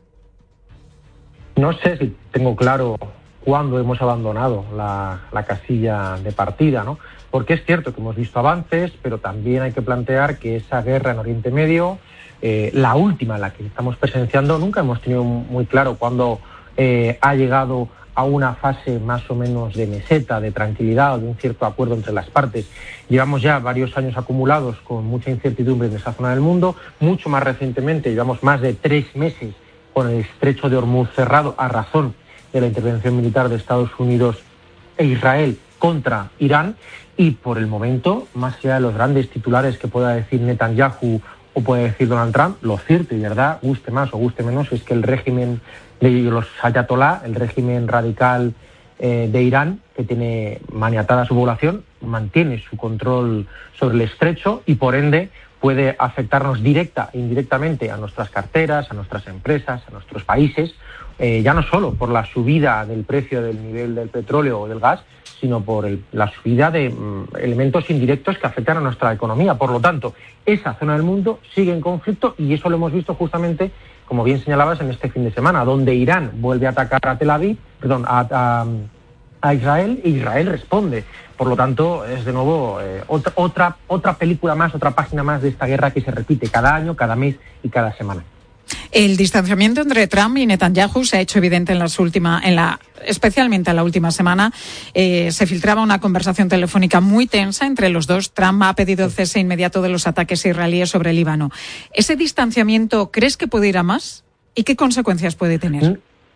No sé si tengo claro cuándo hemos abandonado la, la casilla de partida, ¿no? Porque es cierto que hemos visto avances, pero también hay que plantear que esa guerra en Oriente Medio, eh, la última en la que estamos presenciando, nunca hemos tenido muy claro cuándo eh, ha llegado a una fase más o menos de meseta, de tranquilidad o de un cierto acuerdo entre las partes. Llevamos ya varios años acumulados con mucha incertidumbre en esa zona del mundo. Mucho más recientemente, llevamos más de tres meses con el estrecho de Hormuz cerrado a razón de la intervención militar de Estados Unidos e Israel contra Irán. Y por el momento, más allá de los grandes titulares que pueda decir Netanyahu o puede decir Donald Trump, lo cierto y verdad, guste más o guste menos, es que el régimen de los ayatolá, el régimen radical eh, de Irán, que tiene maniatada su población, mantiene su control sobre el estrecho y por ende puede afectarnos directa e indirectamente a nuestras carteras, a nuestras empresas, a nuestros países, eh, ya no solo por la subida del precio del nivel del petróleo o del gas, sino por el, la subida de mm, elementos indirectos que afectan a nuestra economía. Por lo tanto, esa zona del mundo sigue en conflicto y eso lo hemos visto justamente, como bien señalabas, en este fin de semana, donde Irán vuelve a atacar a Tel Aviv, perdón, a, a, a Israel, e Israel responde. Por lo tanto, es de nuevo eh, otra, otra, otra película más, otra página más de esta guerra que se repite cada año, cada mes y cada semana. El distanciamiento entre Trump y Netanyahu se ha hecho evidente en las últimas, en la, especialmente en la última semana. Eh, se filtraba una conversación telefónica muy tensa entre los dos. Trump ha pedido el cese inmediato de los ataques israelíes sobre el Líbano. ¿Ese distanciamiento crees que puede ir a más? ¿Y qué consecuencias puede tener?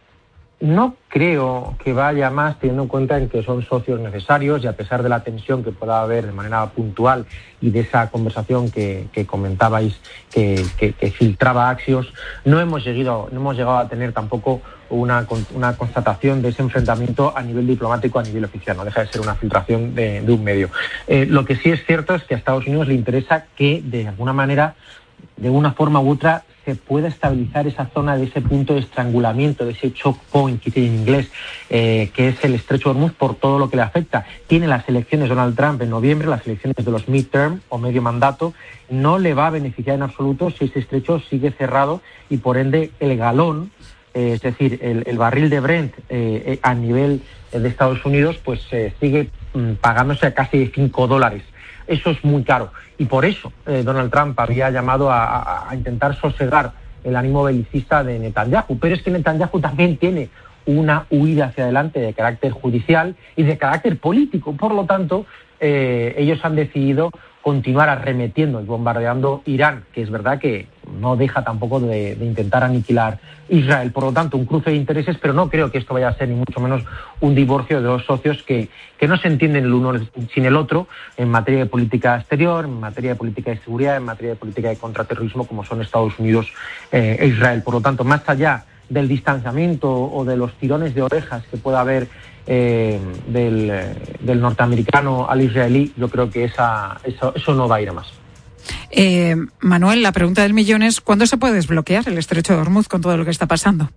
No creo que vaya más, teniendo en cuenta en que son socios necesarios y a pesar de la tensión que pueda haber de manera puntual y de esa conversación que, que comentabais que, que, que filtraba Axios, no hemos llegado, no hemos llegado a tener tampoco una, una constatación de ese enfrentamiento a nivel diplomático, a nivel oficial. No deja de ser una filtración de, de un medio. Eh, lo que sí es cierto es que a Estados Unidos le interesa que de alguna manera, de una forma u otra, se pueda estabilizar esa zona de ese punto de estrangulamiento, de ese choke point que tiene en inglés, eh, que es el estrecho de Hormuz, por todo lo que le afecta. Tiene las elecciones Donald Trump en noviembre, las elecciones de los midterm o medio mandato, no le va a beneficiar en absoluto si ese estrecho sigue cerrado y por ende el galón, eh, es decir, el, el barril de Brent eh, a nivel de Estados Unidos, pues eh, sigue mm, pagándose a casi cinco dólares. Eso es muy caro y por eso eh, Donald Trump había llamado a, a, a intentar sosegar el ánimo belicista de Netanyahu. Pero es que Netanyahu también tiene una huida hacia adelante de carácter judicial y de carácter político. Por lo tanto, eh, ellos han decidido continuar arremetiendo y bombardeando Irán, que es verdad que no deja tampoco de, de intentar aniquilar Israel. Por lo tanto, un cruce de intereses, pero no creo que esto vaya a ser ni mucho menos un divorcio de dos socios que, que no se entienden el uno sin el otro en materia de política exterior, en materia de política de seguridad, en materia de política de contraterrorismo, como son Estados Unidos eh, e Israel. Por lo tanto, más allá del distanciamiento o de los tirones de orejas que pueda haber eh, del, del norteamericano al israelí, yo creo que esa, eso, eso no va a ir a más. Eh, Manuel, la pregunta del millón es ¿cuándo se puede desbloquear el estrecho de Hormuz con todo lo que está pasando?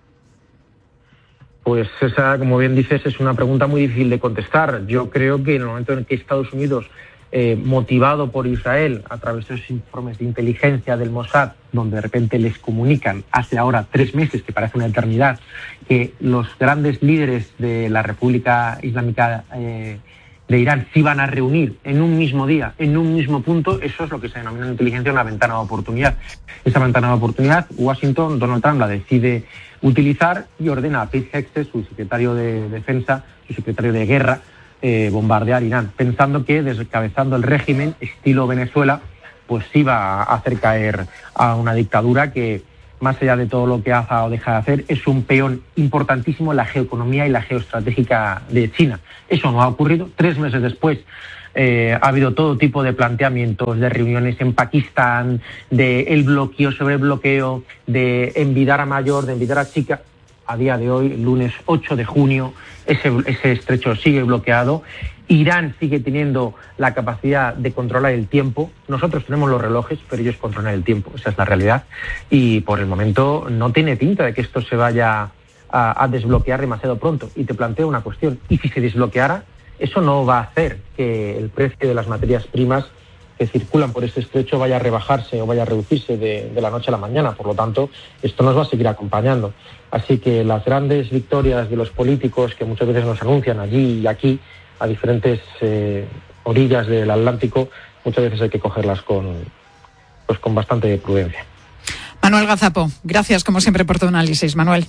Pues esa, como bien dices, es una pregunta muy difícil de contestar. Yo creo que en el momento en que Estados Unidos, eh, motivado por Israel a través de esos informes de inteligencia del Mossad, donde de repente les comunican hace ahora tres meses, que parece una eternidad, que los grandes líderes de la República Islámica eh, de Irán se iban a reunir en un mismo día, en un mismo punto, eso es lo que se denomina en inteligencia una ventana de oportunidad. Esa ventana de oportunidad, Washington, Donald Trump la decide utilizar y ordena a Pete Hegseth, su secretario de Defensa, su secretario de Guerra, eh, bombardear Irán, pensando que descabezando el régimen, estilo Venezuela, pues iba a hacer caer a una dictadura que, más allá de todo lo que haga o deja de hacer, es un peón importantísimo en la geoeconomía y la geoestratégica de China. Eso no ha ocurrido. Tres meses después eh, ha habido todo tipo de planteamientos, de reuniones en Pakistán, de el bloqueo sobre el bloqueo, de envidar a mayor, de envidar a chica. A día de hoy, lunes ocho de junio, ese, ese estrecho sigue bloqueado. Irán sigue teniendo la capacidad de controlar el tiempo. Nosotros tenemos los relojes, pero ellos controlan el tiempo. Esa es la realidad. Y por el momento no tiene pinta de que esto se vaya a, a desbloquear demasiado pronto. Y te planteo una cuestión. ¿Y si se desbloqueara, eso no va a hacer que el precio de las materias primas que circulan por este estrecho vaya a rebajarse o vaya a reducirse de, de la noche a la mañana. Por lo tanto, esto nos va a seguir acompañando. Así que las grandes victorias de los políticos que muchas veces nos anuncian allí y aquí, a diferentes eh, orillas del Atlántico, muchas veces hay que cogerlas con, pues, con bastante prudencia. Manuel Gazapo, gracias como siempre por tu análisis, Manuel.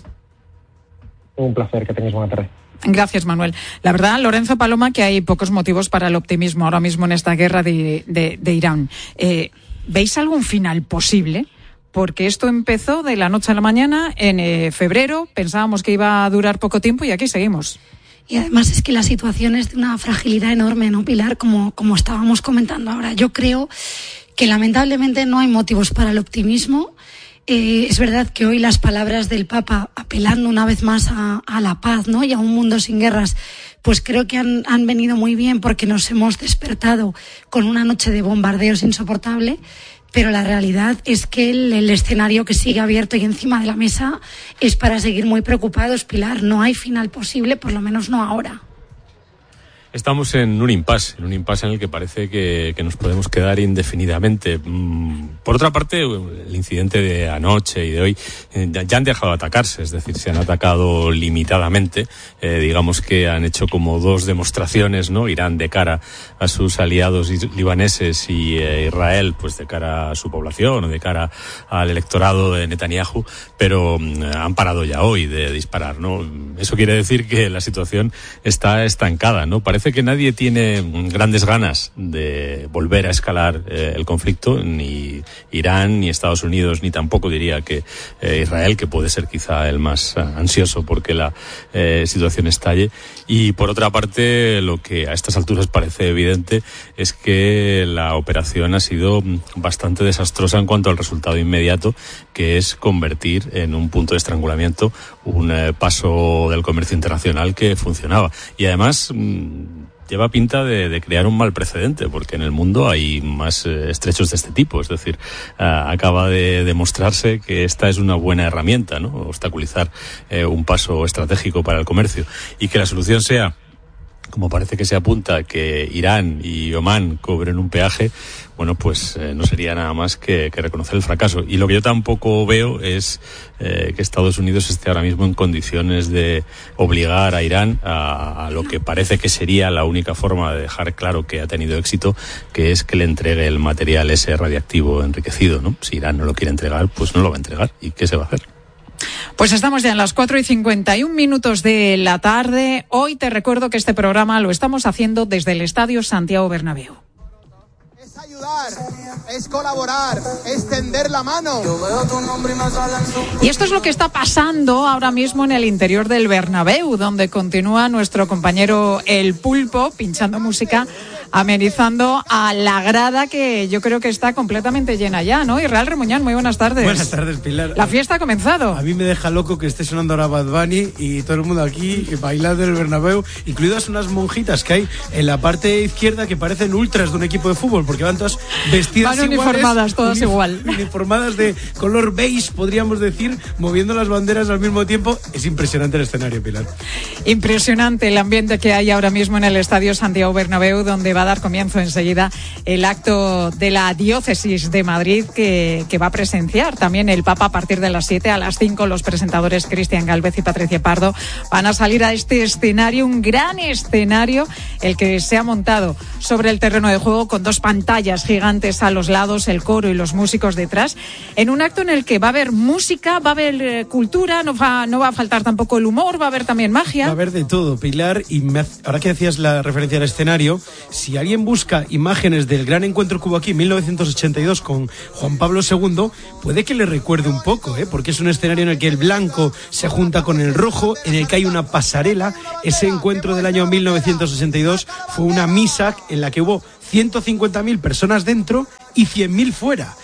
Un placer, que tengáis buena tarde. Gracias, Manuel. La verdad, Lorenzo Paloma, que hay pocos motivos para el optimismo ahora mismo en esta guerra de, de, de Irán. Eh, ¿Veis algún final posible? Porque esto empezó de la noche a la mañana en eh, febrero, pensábamos que iba a durar poco tiempo y aquí seguimos. Y además es que la situación es de una fragilidad enorme, ¿no, Pilar? Como, como estábamos comentando ahora. Yo creo que lamentablemente no hay motivos para el optimismo. Eh, es verdad que hoy las palabras del Papa apelando una vez más a, a la paz, ¿no? Y a un mundo sin guerras, pues creo que han, han venido muy bien porque nos hemos despertado con una noche de bombardeos insoportable. Pero la realidad es que el, el escenario que sigue abierto y encima de la mesa es para seguir muy preocupados, Pilar. No hay final posible, por lo menos no ahora. Estamos en un impasse, en un impasse en el que parece que, que nos podemos quedar indefinidamente. Por otra parte, el incidente de anoche y de hoy eh, ya han dejado de atacarse, es decir, se han atacado limitadamente. Eh, digamos que han hecho como dos demostraciones, ¿no? Irán de cara a sus aliados libaneses y eh, Israel, pues de cara a su población o de cara al electorado de Netanyahu, pero eh, han parado ya hoy de disparar, ¿no? Eso quiere decir que la situación está estancada, ¿no? Parece que nadie tiene grandes ganas de volver a escalar eh, el conflicto, ni Irán, ni Estados Unidos, ni tampoco diría que eh, Israel, que puede ser quizá el más uh, ansioso porque la eh, situación estalle. Y por otra parte, lo que a estas alturas parece evidente es que la operación ha sido bastante desastrosa en cuanto al resultado inmediato, que es convertir en un punto de estrangulamiento un eh, paso del comercio internacional que funcionaba. Y además mmm, lleva pinta de, de crear un mal precedente, porque en el mundo hay más eh, estrechos de este tipo. Es decir, uh, acaba de demostrarse que esta es una buena herramienta, ¿no? Obstaculizar eh, un paso estratégico para el comercio, y que la solución sea, como parece que se apunta, que Irán y Omán cobren un peaje, bueno, pues eh, no sería nada más que, que reconocer el fracaso. Y lo que yo tampoco veo es eh, que Estados Unidos esté ahora mismo en condiciones de obligar a Irán a, a lo que parece que sería la única forma de dejar claro que ha tenido éxito, que es que le entregue el material ese radiactivo enriquecido, ¿no? Si Irán no lo quiere entregar, pues no lo va a entregar. ¿Y qué se va a hacer? Pues estamos ya en las cuatro y cincuenta y un minutos de la tarde. Hoy te recuerdo que este programa lo estamos haciendo desde el Estadio Santiago Bernabéu. Es ayudar, es colaborar, es tender la mano. Y esto es lo que está pasando ahora mismo en el interior del Bernabéu, donde continúa nuestro compañero El Pulpo pinchando música, amenizando a la grada, que yo creo que está completamente llena ya, ¿no? Israel Remuñán, muy buenas tardes. Buenas tardes, Pilar. La fiesta ha comenzado. A mí me deja loco que esté sonando ahora Bad Bunny y todo el mundo aquí bailando en el Bernabéu, incluidas unas monjitas que hay en la parte izquierda que parecen ultras de un equipo de fútbol, porque van todas vestidas van iguales. uniformadas, todas unif- igual. Uniformadas de color beige, podríamos decir, moviendo las banderas al mismo tiempo. Es impresionante el escenario, Pilar. Impresionante el ambiente que hay ahora mismo en el Estadio Santiago Bernabéu, donde va a dar comienzo enseguida el acto de la Diócesis de Madrid, que, que va a presenciar también el Papa a partir de las siete. A las cinco los presentadores Cristian Gálvez y Patricia Pardo van a salir a este escenario, un gran escenario, el que se ha montado sobre el terreno de juego con dos pantallas gigantes a los lados, el coro y los músicos detrás, en un acto en el que va a haber música, va a haber eh, cultura, no va, no va a faltar tampoco el humor, va a haber también magia. Va a haber de todo, Pilar, y me hace, ahora que hacías la referencia al escenario, si alguien busca imágenes del gran encuentro que hubo aquí en mil novecientos ochenta y dos con Juan Pablo segundo, puede que le recuerde un poco, ¿eh? Porque es un escenario en el que el blanco se junta con el rojo, en el que hay una pasarela. Ese encuentro del año mil novecientos ochenta y dos fue una misa en la que hubo ciento cincuenta mil personas dentro y cien mil fuera.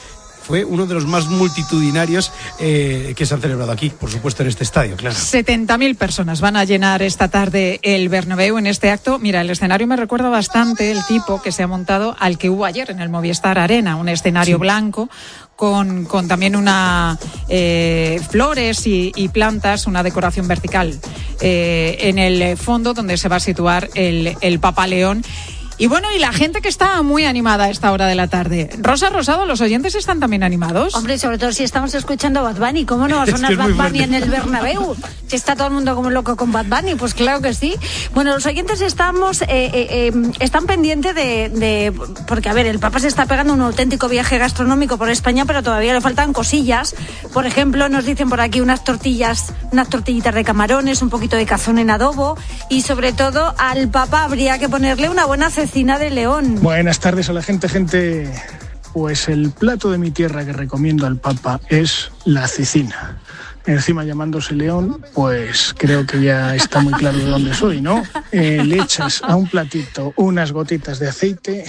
fue uno de los más multitudinarios eh, que se han celebrado aquí, por supuesto en este estadio, claro. setenta mil personas van a llenar esta tarde el Bernabéu en este acto. Mira, el escenario me recuerda bastante el tipo que se ha montado al que hubo ayer en el Movistar Arena, un escenario sí. blanco con, con también una eh, flores y, y plantas, una decoración vertical eh, en el fondo donde se va a situar el, el Papa León. Y bueno, y la gente que está muy animada a esta hora de la tarde. Rosa Rosado, ¿los oyentes están también animados? Hombre, sobre todo si estamos escuchando Bad Bunny. ¿Cómo no va a sonar Bad Bunny en el Bernabéu? Si está todo el mundo como loco con Bad Bunny, pues claro que sí. Bueno, los oyentes estamos eh, eh, eh, están pendientes de, de... Porque, a ver, el Papa se está pegando un auténtico viaje gastronómico por España, pero todavía le faltan cosillas. Por ejemplo, nos dicen por aquí unas tortillas, unas tortillitas de camarones, un poquito de cazón en adobo. Y sobre todo, al Papa habría que ponerle una buena cecina de León. Buenas tardes a la gente, gente. Pues el plato de mi tierra que recomiendo al Papa es la cecina. Encima llamándose León, pues creo que ya está muy claro de dónde soy, ¿no? Eh, le echas a un platito unas gotitas de aceite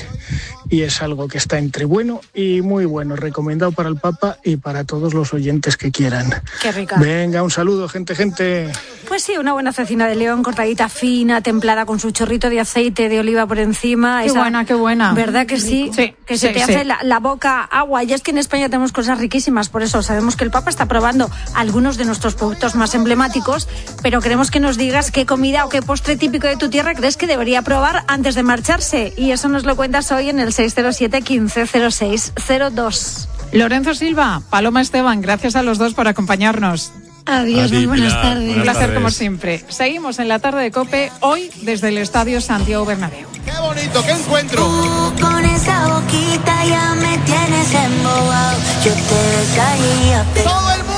y es algo que está entre bueno y muy bueno, recomendado para el Papa y para todos los oyentes que quieran. Qué rica. Venga, un saludo, gente, gente. Pues sí, una buena cecina de León, cortadita fina, templada, con su chorrito de aceite de oliva por encima. Qué Esa, buena, qué buena. ¿Verdad que sí? Sí, que sí, se te sí. hace la, la boca agua. Y es que en España tenemos cosas riquísimas, por eso sabemos que el Papa está probando algunos de nuestros productos más emblemáticos, pero queremos que nos digas qué comida o qué postre típico de tu tierra crees que debería probar antes de marcharse. Y eso nos lo cuentas hoy en el seis cero siete, quince, cero seis, cero dos. Lorenzo Silva, Paloma Esteban, gracias a los dos por acompañarnos. Adiós, muy buenas Pilar. tardes. Un placer tardes. como siempre. Seguimos en la tarde de COPE, hoy desde el Estadio Santiago Bernabéu. ¡Qué bonito, qué encuentro! Tú con esa boquita ya me tienes embobado. Yo te caía. Todo el